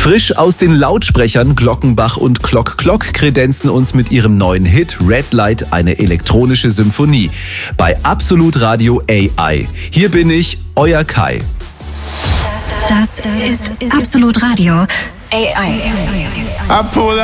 Frisch aus den Lautsprechern Glockenbach und Glock Glock kredenzen uns mit ihrem neuen Hit Red Light eine elektronische Symphonie. Bei Absolut Radio AI. Hier bin ich, euer Kai. Das ist Absolut Radio AI.